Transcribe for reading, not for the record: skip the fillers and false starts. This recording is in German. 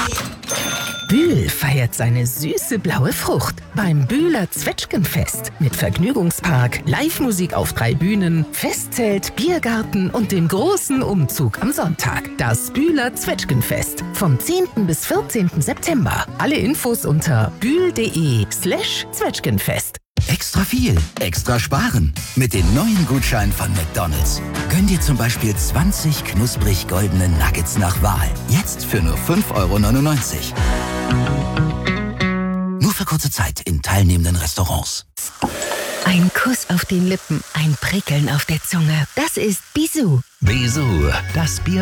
Bühl feiert seine süße blaue Frucht beim Bühler Zwetschgenfest mit Vergnügungspark, Live-Musik auf 3 Bühnen, Festzelt, Biergarten und dem großen Umzug am Sonntag. Das Bühler Zwetschgenfest vom 10. bis 14. September. Alle Infos unter bühl.de/Zwetschgenfest. Extra viel, extra sparen. Mit den neuen Gutscheinen von McDonald's. Gönn dir zum Beispiel 20 knusprig goldene Nuggets nach Wahl. Jetzt für nur 5,99 €. Nur für kurze Zeit in teilnehmenden Restaurants. Ein Kuss auf den Lippen, ein Prickeln auf der Zunge. Das ist Bisou. Bisou, das Bier